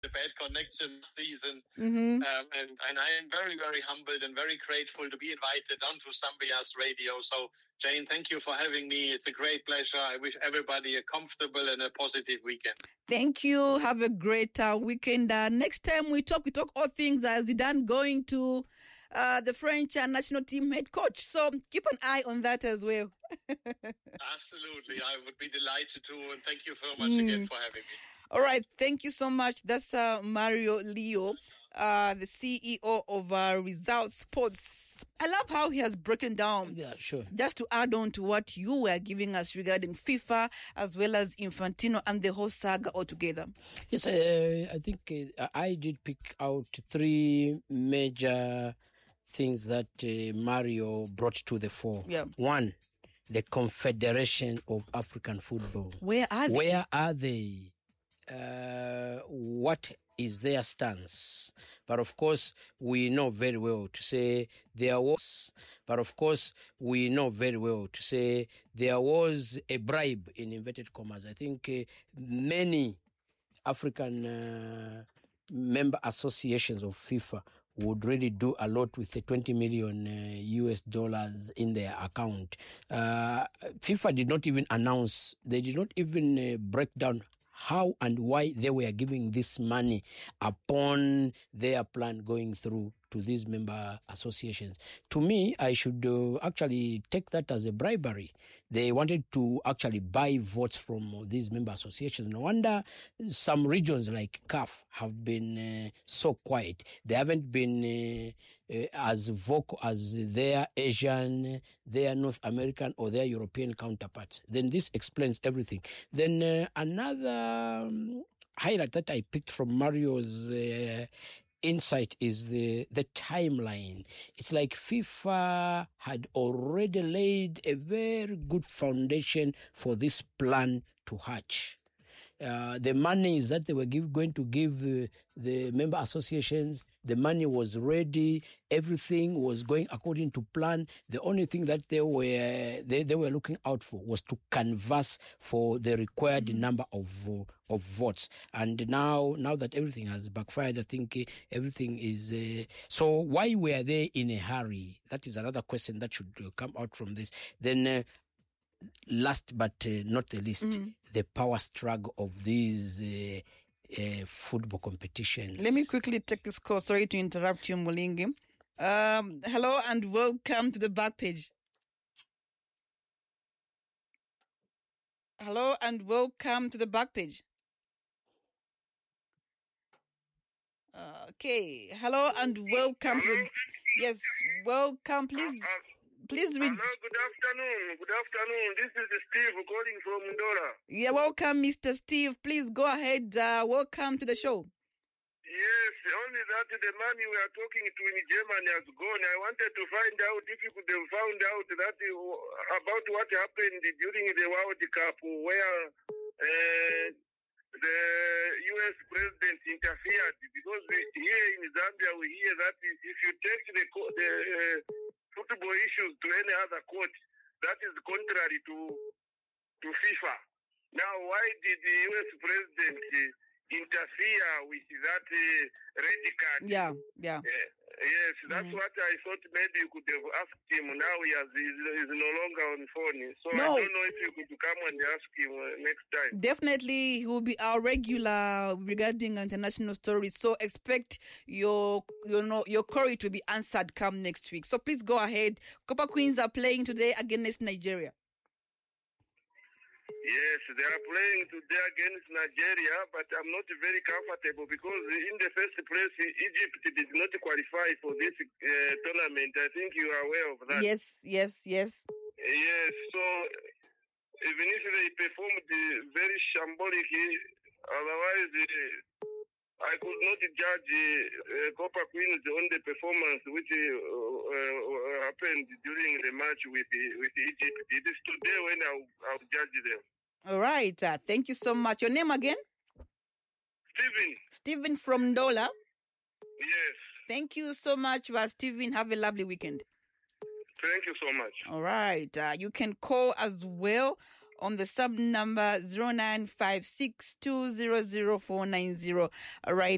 the bad connection season. Mm-hmm. And I am very, very humbled and very grateful to be invited onto Zambia's radio. So, Jane, thank you for having me. It's a great pleasure. I wish everybody a comfortable and a positive weekend. Thank you. Have a great weekend. Next time we talk all things Zidane going to the French national team head coach. So keep an eye on that as well. Absolutely. I would be delighted to. And thank you so much again for having me. All right. Thank you so much. That's Mario Leo, the CEO of Result Sports. I love how he has broken down. Yeah, sure. Just to add on to what you were giving us regarding FIFA as well as Infantino and the whole saga altogether. Yes, I think I did pick out three major things that Mario brought to the fore. Yeah. One, the Confederation of African Football. Where are they? Where are they? What is their stance? But of course, we know very well to say there was. But of course, we know very well to say there was a bribe in inverted commas. I think many African member associations of FIFA would really do a lot with the 20 million US dollars in their account. FIFA did not even announce, they did not even break down how and why they were giving this money upon their plan going through to these member associations. To me, I should actually take that as a bribery. They wanted to actually buy votes from these member associations. No wonder some regions like CAF have been so quiet. They haven't been as vocal as their Asian, their North American or their European counterparts. Then this explains everything. Then another highlight that I picked from Mario's insight is the timeline. It's like FIFA had already laid a very good foundation for this plan to hatch. The monies that they were going to give the member associations, the money was ready. Everything was going according to plan. The only thing that they were looking out for was to canvass for the required number of votes. And now that everything has backfired, I think everything is. So why were they in a hurry? That is another question that should come out from this. Then. Last but not the least, the power struggle of these football competitions. Let me quickly take this call. Sorry to interrupt you, Mulingi. Hello and welcome to the back page. Hello and welcome to the back page. Okay. Hello and welcome to the... Yes, welcome. Please read. Hello, good afternoon. Good afternoon. This is Steve calling from Ndora. Yeah, welcome, Mr. Steve. Please go ahead. Welcome to the show. Yes, only that the man we are talking to in Germany has gone. I wanted to find out if you could have found out that about what happened during the World Cup where the U.S. president interfered. Because here in Zambia we hear that if you take the football issues to any other court, that is contrary to FIFA. Now, why did the U.S. president interfere with that red card? Yeah. Yes, that's what I thought maybe you could have asked him. Now he's no longer on phone. So No. I don't know if you could come and ask him next time. Definitely, he will be our regular regarding international stories. So expect your query to be answered come next week. So please go ahead. Copper Queens are playing today against Nigeria. Yes, they are playing today against Nigeria, but I'm not very comfortable because in the first place, Egypt did not qualify for this tournament. I think you are aware of that. Yes. Yes, so even if they performed very shambolically, otherwise I could not judge Copper Queens on the performance which happened during the match with Egypt. It is today when I'll judge them. All right. Thank you so much. Your name again? Stephen from Ndola. Yes. Thank you so much, Stephen. Have a lovely weekend. Thank you so much. All right. You can call as well on the sub number 0956200490. All right.